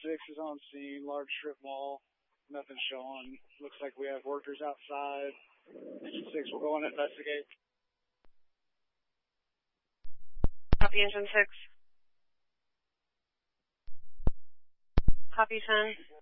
6 is on scene, large strip mall. Nothing showing. Looks like we have workers outside. Engine 6 will go and investigate. Copy, Engine 6. Copy 10.